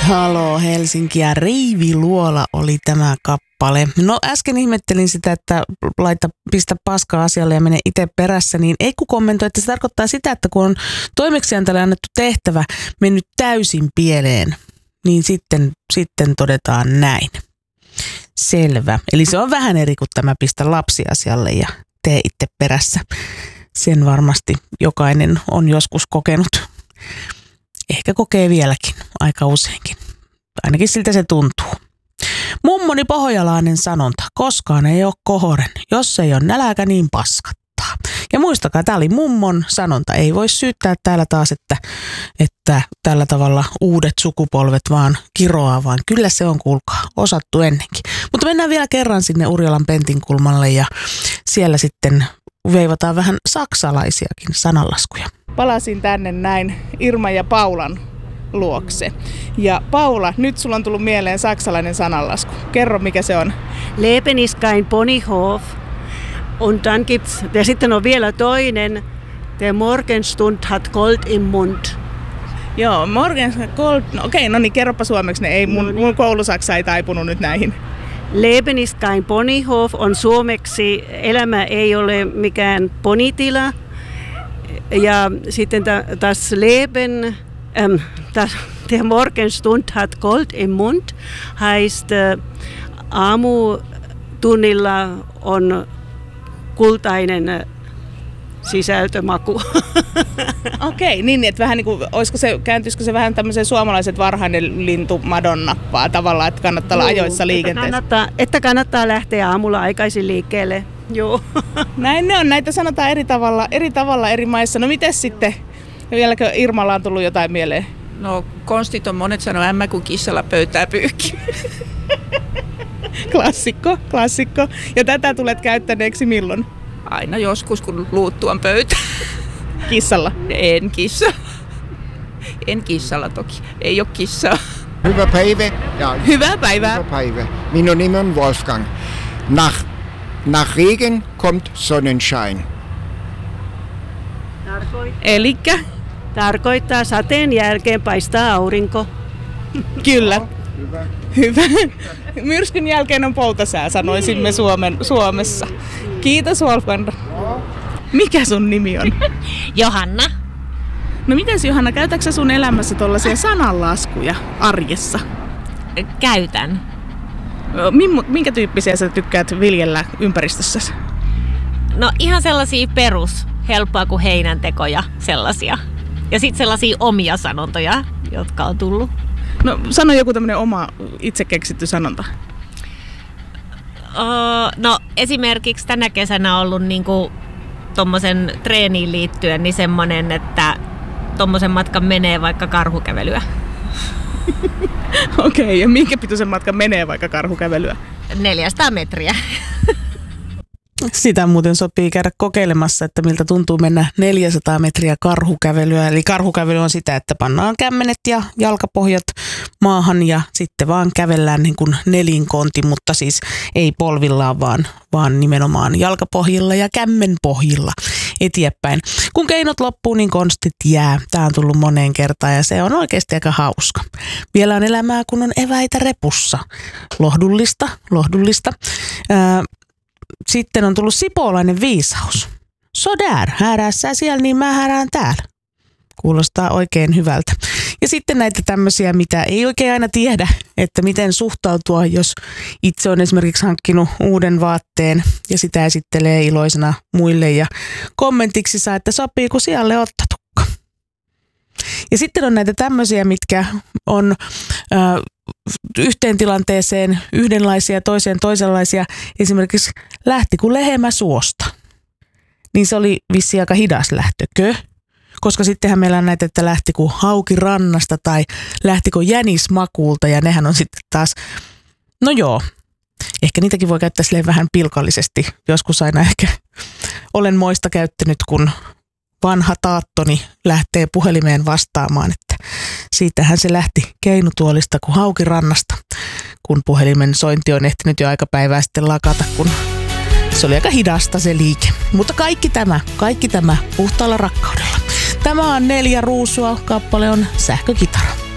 Halo Helsinki ja Riiviluola oli tämä kappale. No äsken ihmettelin sitä, että pistä paskaa asialle ja mene itse perässä, niin ei kun kommentoi, että se tarkoittaa sitä, että kun on toimeksiantajalle annettu tehtävä mennyt täysin pieleen, niin sitten todetaan näin. Selvä. Eli se on vähän eri kuin tämä pistä lapsi asialle ja tee itse perässä. Sen varmasti jokainen on joskus kokenut. Ehkä kokee vieläkin, aika useinkin. Ainakin siltä se tuntuu. Mummoni pohjalainen sanonta, koskaan ei ole kohoren, jos ei ole näläkä niin paskattaa. Ja muistakaa, tämä oli mummon sanonta. Ei voi syyttää täällä taas, että tällä tavalla uudet sukupolvet vaan kiroaa, vaan kyllä se on, kuulkaa, osattu ennenkin. Mutta mennään vielä kerran sinne Urjalan Pentinkulmalle ja siellä sitten veivataan vähän saksalaisiakin sananlaskuja. Palasin tänne näin Irma ja Paulan luokse. Ja Paula, nyt sulla on tullut mieleen saksalainen sananlasku. Kerro, mikä se on. Leben ist kein Ponyhof. Und dann gibt's, ja sitten on vielä toinen. Der Morgenstund hat Gold im Mund. Joo, Morgenstund Gold. No, okei, no niin, kerropa suomeksi. Mun koulusaksa ei taipunut nyt näihin. Leben ist kein Ponyhof on suomeksi elämä ei ole mikään ponitila. Ja sitten das Leben, der Morgenstund hat Gold im Mund, heißt aamutunnilla on kultainen sisältömaku. Okei, niin että vähän niin kuin, kääntyisikö se vähän tämmöiseen suomalaiset varhainen lintu madonnappaa tavallaan, että kannattaa olla ajoissa liikenteessä? Että kannattaa lähteä aamulla aikaisin liikkeelle. Joo. Näin ne on, näitä sanotaan eri tavalla eri maissa. No mites sitten, vieläkö Irmalla on tullut jotain mieleen? No konstit on monet sanoo ämmä kun kissalla pöytää pyyhki. Klassikko. Ja tätä tulet käyttäneeksi milloin? Aina joskus kun luuttuan pöytään. Kissalla? En kissalla toki. Ei ole kissaa. Hyvää päivää. Ja, Hyvää päivää. Hyvää päivää. Minun nimi on Wolfgang. Nach Regen kommt Sonnenschein. Elikkä? Tarkoittaa sateen jälkeen paistaa aurinko. Kyllä. Hyvä. Myrskyn jälkeen on poutasää, sanoisimme Suomessa. Kiitos Wolfgang. Mikä sun nimi on? Johanna. No mites Johanna, käytätkö sä sun elämässä tollaisia sananlaskuja arjessa? Käytän. Minkä tyyppisiä sä tykkäät viljellä ympäristössäsi? No ihan sellaisia helppoa kuin heinäntekoja, sellaisia. Ja sitten sellaisia omia sanontoja, jotka on tullut. No sano joku tämmönen oma itse keksitty sanonta. No esimerkiksi tänä kesänä on ollut niinku tommosen treeniin liittyen niin semmonen, että tommosen matkan menee vaikka karhukävelyä. Okei, ja minkä pituisen matkan menee vaikka karhukävelyä? 400 metriä. Sitä muuten sopii käydä kokeilemassa, että miltä tuntuu mennä 400 metriä karhukävelyä. Eli karhukävely on sitä, että pannaan kämmenet ja jalkapohjat maahan ja sitten vaan kävellään niin kuin nelinkonti, mutta siis ei polvillaan, vaan nimenomaan jalkapohjilla ja kämmenpohjilla eteenpäin. Kun keinot loppuu, niin konstit jää. Tämä on tullut moneen kertaan ja se on oikeasti aika hauska. Vielä on elämää, kun on eväitä repussa. Lohdullista. Sitten on tullut sipoolainen viisaus. Så där, häärää sä siellä, niin mä häärään täällä. Kuulostaa oikein hyvältä. Ja sitten näitä tämmöisiä, mitä ei oikein aina tiedä, että miten suhtautua, jos itse on esimerkiksi hankkinut uuden vaatteen ja sitä esittelee iloisena muille ja kommentiksi saa, että sopiiko sijalle ottatukka. Ja sitten on näitä tämmöisiä, mitkä on yhteen tilanteeseen yhdenlaisia, toiseen toisenlaisia. Esimerkiksi lähti kuin lehmä suosta. Niin se oli vissiin aika hidas lähtökö. Koska sittenhän meillä on näitä, että lähti kuin hauki rannasta tai lähti kuin jänis makuulta ja nehän on sitten taas, no joo, ehkä niitäkin voi käyttää silleen vähän pilkallisesti. Joskus aina ehkä olen moista käyttänyt, kun vanha taattoni lähtee puhelimeen vastaamaan, että siitähän se lähti keinutuolista kuin hauki rannasta, kun puhelimen sointi on ehtinyt jo aika päivää sitten lakata, kun se oli aika hidasta se liike. Mutta kaikki tämä puhtaalla rakkaudella. Tämä on 4 ruusua, kappale on Sähkökitara.